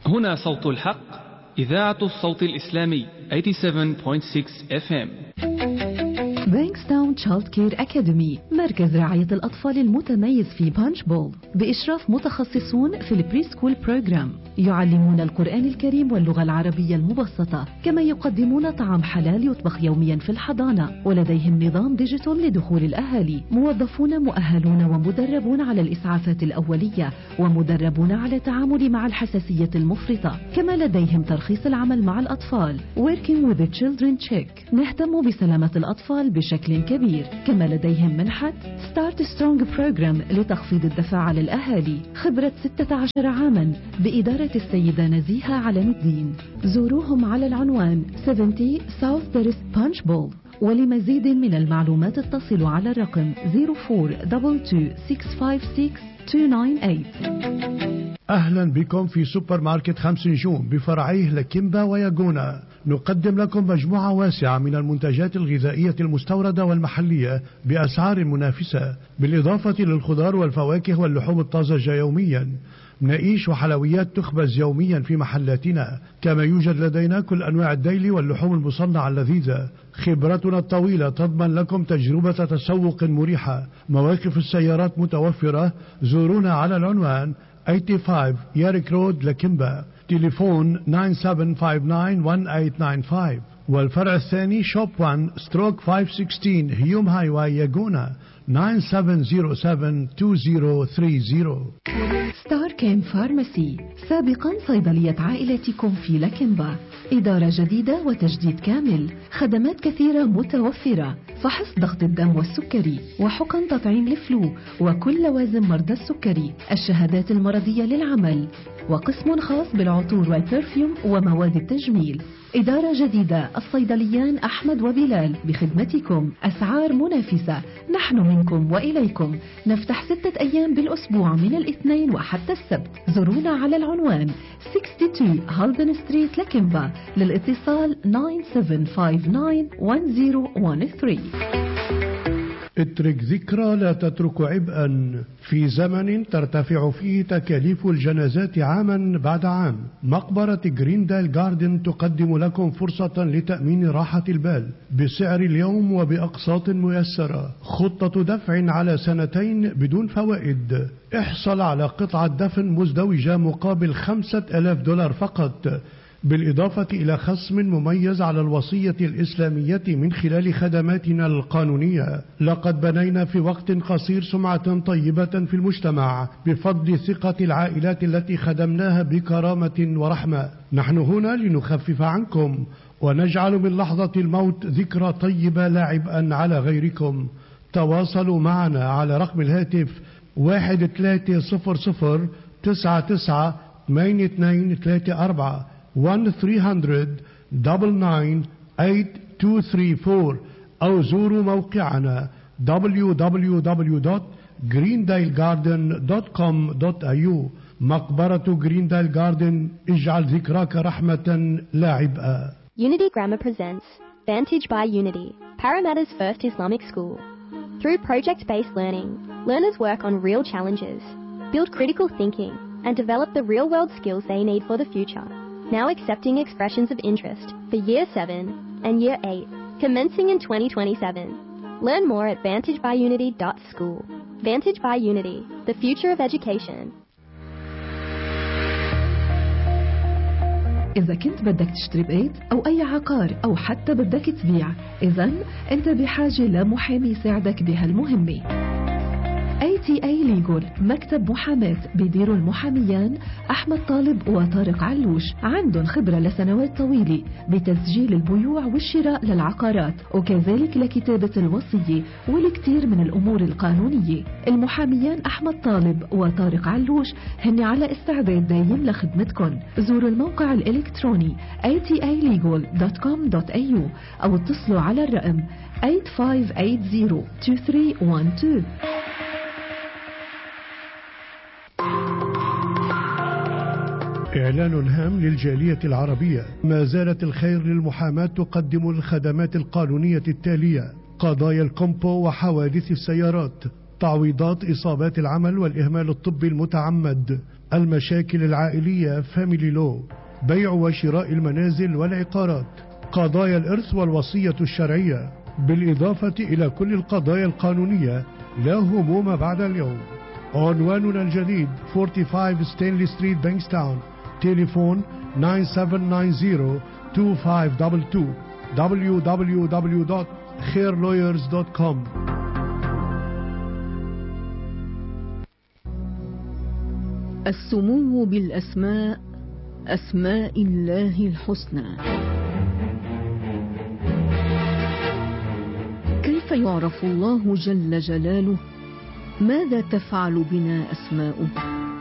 هنا صوت الحق، إذاعة الصوت الإسلامي 87.6 FM. بانكستاون تشايلد كير أكاديمي، مركز رعاية الأطفال المتميز في بانش بول بإشراف متخصصون في البري سكول بروجرام، يعلمون القرآن الكريم واللغة العربية المبسطة، كما يقدمون طعام حلال يطبخ يوميا في الحضانة، ولديهم نظام ديجيتال لدخول الأهالي، موظفون مؤهلون ومدربون على الإسعافات الأولية، ومدربون على التعامل مع الحساسية المفرطة، كما لديهم ترخيص العمل مع الأطفال Working with the Children Check. نهتم بسلامة الأطفال بشكل كبير، كما لديهم منحة Start Strong Program لتخفيض الدفع على الأهالي، خبرة 16 عاما بإدارة السيدة نزيهة علم الدين. زوروهم على العنوان 70 South Terrace Punch Bowl، ولمزيد من المعلومات اتصلوا على الرقم 0422656298. أهلا بكم في سوبر ماركت 5 نجوم بفرعيه لكيمبا وياغونا. نقدم لكم مجموعة واسعة من المنتجات الغذائية المستوردة والمحلية بأسعار منافسة، بالإضافة للخضار والفواكه واللحوم الطازجة يوميا. مناقيش وحلويات تخبز يوميا في محلاتنا، كما يوجد لدينا كل أنواع الديلي واللحوم المصنعة اللذيذة. خبرتنا الطويلة تضمن لكم تجربة تسوق مريحة. مواقف السيارات متوفرة. زورونا على العنوان 85 ياريك رود لكيمبا، تليفون 97591895. والفرع الثاني شوب 1 ستروك 516 هيوم هاي واي ياغونا 97072030. ستار كيم فارماسي، سابقا صيدلية عائلتكم في لكيمبا، إدارة جديدة وتجديد كامل، خدمات كثيرة متوفرة، فحص ضغط الدم والسكري، وحقن تطعيم لفلو وكل لوازم مرضى السكري، الشهادات المرضية للعمل، وقسم خاص بالعطور والبرفيوم ومواد التجميل. إدارة جديدة، الصيدليان أحمد وبلال بخدمتكم، أسعار منافسة، نحن منكم وإليكم، نفتح 6 أيام بالأسبوع من الاثنين وحتى السبت. زورونا على العنوان 62 هالدن ستريت لكيمبا، للاتصال 97591013. اترك ذكرى لا تترك عبئا. في زمن ترتفع فيه تكاليف الجنازات عاما بعد عام، مقبرة جريندال جاردن تقدم لكم فرصة لتأمين راحة البال بسعر اليوم وبأقساط ميسرة. خطة دفع على 2 بدون فوائد. احصل على قطعة دفن مزدوجة مقابل $5,000 فقط، بالإضافة إلى خصم مميز على الوصية الإسلامية من خلال خدماتنا القانونية. لقد بنينا في وقت قصير سمعة طيبة في المجتمع بفضل ثقة العائلات التي خدمناها بكرامة ورحمة. نحن هنا لنخفف عنكم ونجعل من لحظة الموت ذكرى طيبة لا عبئا على غيركم. تواصلوا معنا على رقم الهاتف 1300998234 1-300-99-8234 أو زوروا موقعنا www.greendalegarden.com.au. مقبرة جريندال جاردن، اجعل ذكراك رحمة لا عبئا. Unity Grammar presents Vantage by Unity, Parramatta's first Islamic school. Through project-based learning, learners work on real challenges, build critical thinking, and develop the real-world skills they need for the future. Now accepting expressions of interest for Year 7 and Year 8, commencing in 2027. Learn more at vantagebyunity.school. Vantage by Unity, the future of education. إذا كنت بدك تشتري بيت أو أي عقار أو حتى بدك تبيع، إذن أنت بحاجة لمحامي يساعدك بهالمهمة. ATA Legal، مكتب محاماة بيديروا المحاميان أحمد طالب وطارق علوش، عندهم خبرة لسنوات طويلة بتسجيل البيوع والشراء للعقارات، وكذلك لكتابة الوصية والكثير من الأمور القانونية. المحاميان أحمد طالب وطارق علوش هن على استعداد دايم لخدمتكم. زوروا الموقع الإلكتروني atalegal.com.au أو اتصلوا على الرقم 85802312. إعلان هام للجالية العربية. ما زالت الخير للمحاماة تقدم الخدمات القانونية التالية: قضايا الكومبو وحوادث السيارات، تعويضات إصابات العمل والإهمال الطبي المتعمد، المشاكل العائلية فاميلي لو، بيع وشراء المنازل والعقارات، قضايا الإرث والوصية الشرعية، بالإضافة إلى كل القضايا القانونية. لا هموم بعد اليوم. عنواننا الجديد 45 ستانلي ستريت بانكستاون. تليفون 9790-2522. www.khairlawyers.com. السمو بالأسماء، أسماء الله الحسنى. كيف يعرف الله جل جلاله؟ ماذا تفعل بنا أسماؤه؟